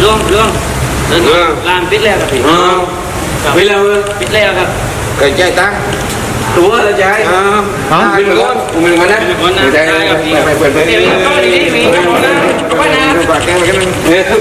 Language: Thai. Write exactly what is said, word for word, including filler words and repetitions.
เรื่องเรื่องเรื่องลานปิดแล้วครับพี่ปิดแล้วปิดแล้วครับไก่ใจตั้งตัวละใจอ่าเป็นก้อนมึงมาได้ไม่ได้ไปเปิดไปนี่มีมีมีปากแก้วไปกันนึง